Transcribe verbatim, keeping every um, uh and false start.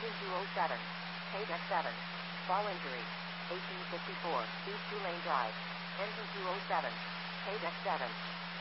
Engine two oh seven. Paid X seven. Fall injury. eighteen fifty-four, East two-lane drive. Engine two oh seven. Paid X seven.